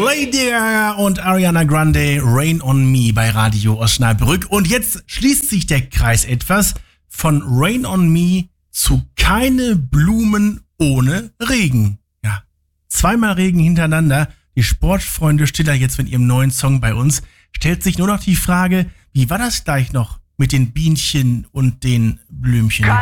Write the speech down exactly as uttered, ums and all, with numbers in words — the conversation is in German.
Lady Gaga und Ariana Grande, Rain on Me bei Radio Osnabrück. Und jetzt schließt sich der Kreis etwas von Rain on Me zu Keine Blumen ohne Regen. Ja, zweimal Regen hintereinander. Die Sportfreunde Stiller jetzt mit ihrem neuen Song bei uns. Stellt sich nur noch die Frage, wie war das gleich noch mit den Bienchen und den Blümchen?